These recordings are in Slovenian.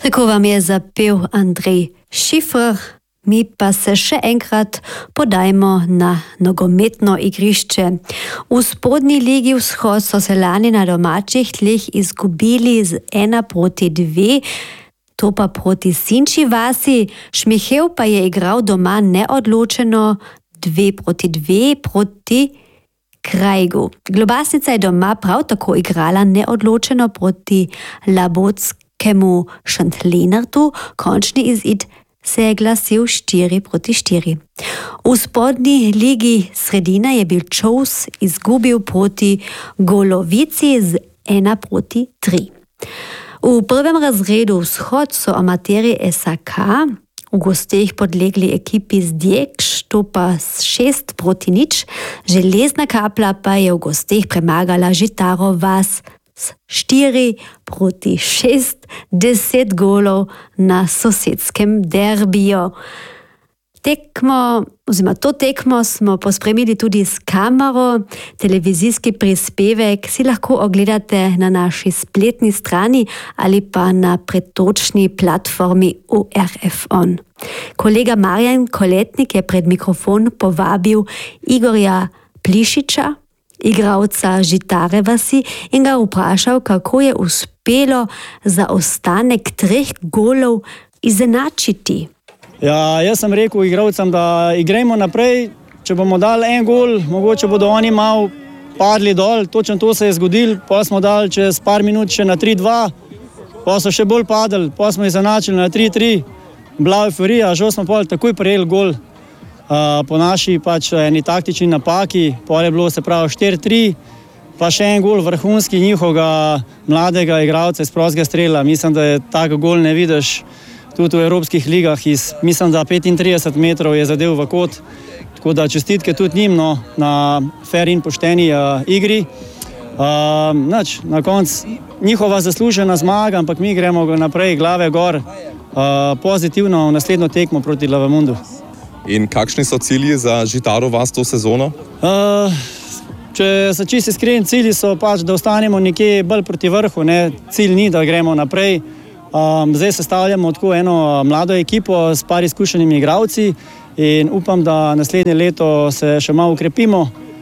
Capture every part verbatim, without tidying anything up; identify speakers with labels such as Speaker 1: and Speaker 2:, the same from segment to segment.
Speaker 1: Tako vam je zapel Andrej Šifrer, mi pa se še enkrat podajmo na nogometno igrišče. V spodnji ligi Vzhod so se lani na domačih tleh izgubili z ena proti dve, to pa proti Sinči vasi. Šmihev pa je igral doma neodločeno dve proti dve proti Krajgu. Globasnica je doma prav tako igrala neodločeno proti Labotskemu Šentlenartu. Končni izid se je glasil štiri proti štiri. V spodnji ligi Sredina je bil Čovs izgubil proti Golovici z ena proti tri. V prvem razredu Vzhod so amaterji S A K v gosteh podlegli ekipi z Djekš, to pa s šest proti nič. Železna Kapla pa je v gosteh premagala Žitaro vas s štiri proti šest, deset golov na sosedskem derbiju. Tekmo, oziroma to tekmo smo pospremili tudi s kamero. Televizijski prispevek si lahko ogledate na naši spletni strani ali pa na pretočni platformi U R F on. Kolega Marjan Koletnik je pred mikrofon povabil Igorja Plišiča, igralca Žitare vasi, in ga vprašal, kako je uspelo zaostanek treh golov izenačiti.
Speaker 2: Ja, jaz sem rekel igralcem, da igrajmo naprej, če bomo dali en gol, mogoče bodo oni malo padli dol, točno to se je zgodilo, pa smo dali čez par minut še na tri dva, pa so še bolj padli, pa smo izenačili na tri tri, bila euforija, žal smo pol takoj prejeli gol uh, po naši pač eni taktični napaki, pol je bilo se pravi štiri tri, pa še en gol vrhunski njihovega mladega igralca iz prostega strela. Mislim, da je tak gol ne vidiš tudi v evropskih ligah, iz, mislim, da petintrideset metrov je zadev v kot, tako da čestitke tudi njim no, na fair in pošteni uh, igri. Uh, nač, na koncu njihova zaslužena zmaga, ampak mi gremo naprej, glave gor, uh, pozitivno v naslednjo tekmo proti Lavamundu.
Speaker 3: In kakšni so cilji za Žitaro vas to sezono?
Speaker 2: Uh, če se čisto iskren, cilji so pač, da ostanemo nekje bolj proti vrhu, ne? Cilj ni, da gremo naprej. Um, zdaj sestavljamo tako eno mlado ekipo s par izkušenimi igralci in upam, da naslednje leto se še malo ukrepimo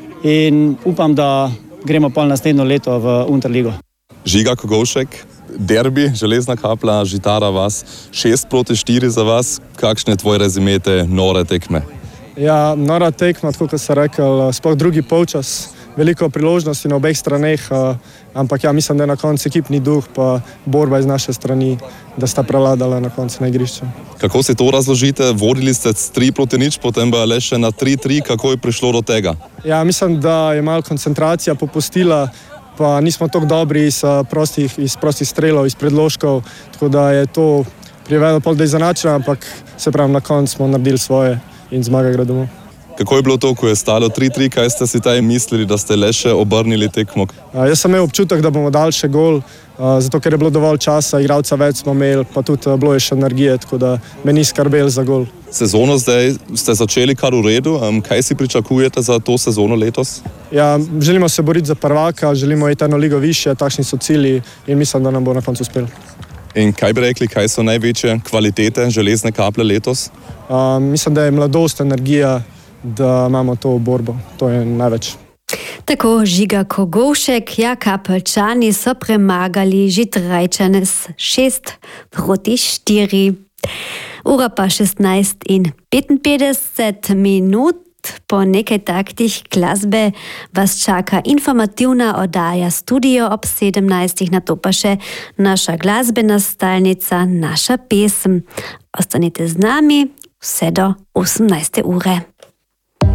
Speaker 2: in upam, da gremo pa naslednjo leto v Unterligo.
Speaker 3: Žiga Kogovšek, derbi, Železna Kapla, Žitara vas, šest proti štiri za vas. Kakšne tvoje rezime te nore tekme?
Speaker 4: Ja, nora tekma, tako kot sem rekel, sploh drugi polčas. Veliko priložnosti na obeh straneh, ampak ja, mislim, da je na koncu ekipni duh pa borba iz naše strani, da sta prevladala na koncu na igrišču.
Speaker 3: Kako si to razložite? Vodili ste s tri proti nič, potem pa le še na tri tri, kako je prišlo do tega? Ja,
Speaker 4: mislim, da je malo koncentracija popustila, pa nismo tako dobri iz prostih, iz prostih strelov, iz predložkov, tako da je to privedlo pol do izenačenja, ampak se pravi, na koncu smo naredili svoje in zmaga gre domov.
Speaker 3: Kako je bilo to, ko je stalo tri tri, kaj ste si taj mislili, da ste le še obrnili tekmo?
Speaker 4: A, jaz sem imel občutek, da bomo dali še gol, a, zato ker je bilo dovolj časa, igralca več smo imeli, pa tudi a, bilo je še energije, tako da me ni skrbel za gol.
Speaker 3: Sezono zdaj ste začeli kar v redu, um, kaj si pričakujete za to sezono letos?
Speaker 4: Ja, želimo se boriti za prvaka, želimo iti eno ligo više, takšni so cilji in mislim, da nam bo na koncu uspelo.
Speaker 3: In kaj bi rekli, kaj so največje kvalitete Železne Kaple letos?
Speaker 4: A, mislim, da je mladost, energija, da imamo to borbo, to je največ.
Speaker 1: Tako Žiga Kogovšek, ja, Kapelčani so premagali Žitrajčane s šest proti štiri. Ura pa šestnajst in petinpetdeset minut. Po nekaj taktih glasbe vas čaka informativna oddaja Studio ob sedemnajstih, nato pa še naša glasbena stalnica, naša pesem. Ostanite z nami vse do osemnajste ure.